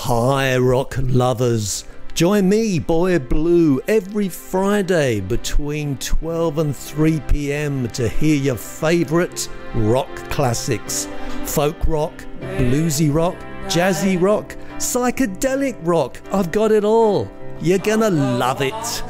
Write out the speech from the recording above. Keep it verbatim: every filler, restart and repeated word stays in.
Hi rock lovers, join me Boy Blue every Friday between twelve and three p m to hear your favourite rock classics. Folk rock, bluesy rock, jazzy rock, psychedelic rock, I've got it all. You're gonna love it.